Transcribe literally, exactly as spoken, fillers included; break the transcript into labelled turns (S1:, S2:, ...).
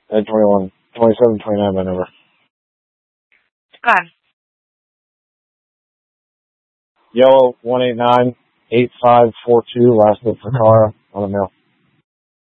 S1: at twenty-one, twenty-seven, twenty-nine my number.
S2: Go on.
S1: Yellow one eight nine eight five four two, last name for Cara on the mail.